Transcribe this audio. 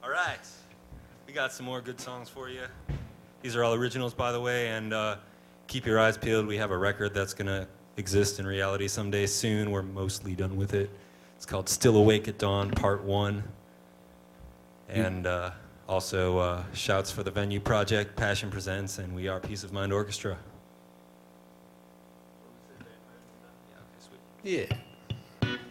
All right. We got some more good songs for you. These are all originals, by the way, and keep your eyes peeled. We have a record that's going to exist in reality someday soon. We're mostly done with it. It's called Still Awake at Dawn, Part 1. And also shouts for the Venue Project, Passion Presents, and We Are Peace of Mind Orchestra. Yeah.